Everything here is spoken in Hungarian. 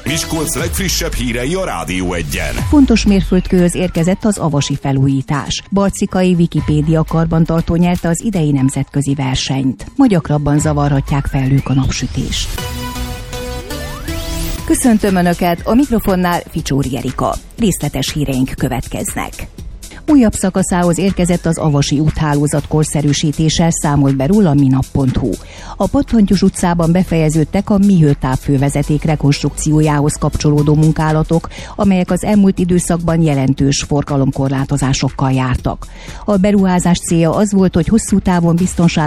Miskolc legfrissebb hírei a Rádió Egyen. Fontos mérföldkőhöz érkezett az avasi felújítás. Barcikai Wikipédia karbantartó nyerte az idei nemzetközi versenyt. Ma gyakrabban zavarhatják felhők a napsütést. Köszöntöm Önöket, a mikrofonnál Ficsóri Erika. Részletes híreink következnek. Újabb szakaszához érkezett az avasi úthálózat korszerűsítése, számolt be róla a minap.hu. A Pattantyús utcában befejeződtek a Mihő-távfővezeték rekonstrukciójához kapcsolódó munkálatok, amelyek az elmúlt időszakban jelentős forgalomkorlátozásokkal jártak. A beruházás célja az volt, hogy hosszú távon biztonságos